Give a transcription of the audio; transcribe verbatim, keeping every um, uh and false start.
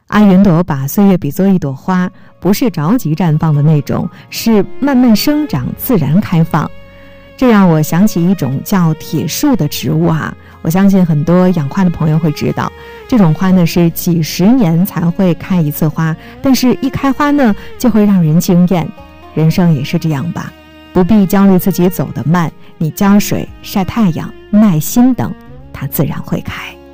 阿云朵把岁月比作一朵花，不是着急绽放的那种，是慢慢生长，自然开放。这让我想起一种叫铁树的植物啊，我相信很多养花的朋友会知道，这种花呢是几十年才会开一次花，但是一开花呢就会让人惊艳。人生也是这样吧，不必焦虑自己走得慢，你浇水、晒太阳、耐心等，它自然会开。